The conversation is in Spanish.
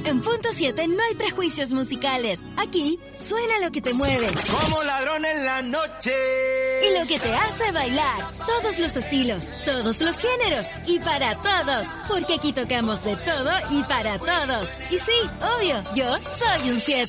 En Punto 7 no hay prejuicios musicales. Aquí suena lo que te mueve. Como ladrón en la noche. Y lo que te hace bailar. Todos los estilos, todos los géneros y para todos. Porque aquí tocamos de todo y para todos. Y sí, obvio, yo soy un 7.